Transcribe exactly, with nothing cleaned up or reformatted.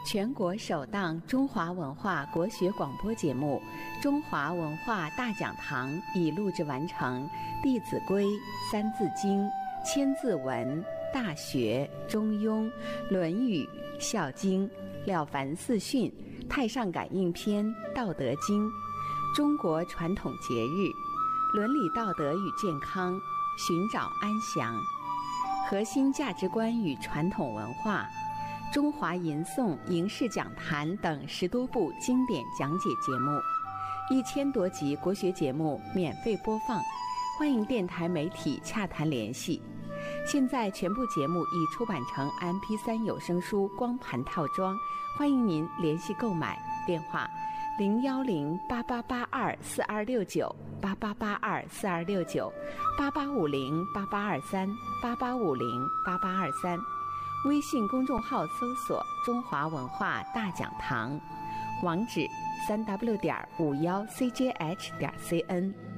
全国首档中华文化国学广播节目《中华文化大讲堂》已录制完成《弟子规》《三字经》《千字文》《大学》《中庸》《论语》《孝经》《了凡四训》《太上感应篇》《道德经》，中国传统节日，伦理道德与健康，寻找安详，核心价值观与传统文化，中华吟诵影视讲坛等十多部经典讲解节目，一千多集国学节目免费播放，欢迎电台媒体洽谈联系。现在全部节目已出版成 M P 三 有声书光盘套装，欢迎您联系购买。电话零幺零八八八二四二六九八八八二四二六九八八五零八八二三八八五零八八二三。微信公众号搜索中华文化大讲堂，网址三 w 点五幺 c j h 点 c n。